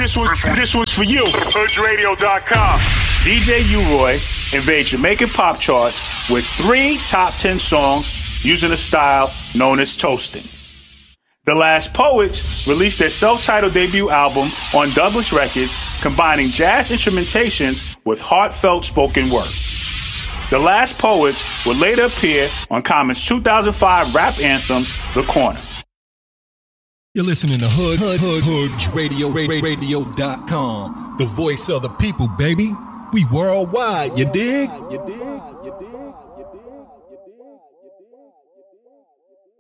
This one's for you. HoodRadio.com. DJ U-Roy invades Jamaican pop charts with 3 top 10 songs using a style known as toasting. The Last Poets released their self-titled debut album on Douglas Records, combining jazz instrumentations with heartfelt spoken word. The Last Poets would later appear on Common's 2005 rap anthem, The Corner. You're listening to HoodRadio.com, the voice of the people, baby. We worldwide, you dig?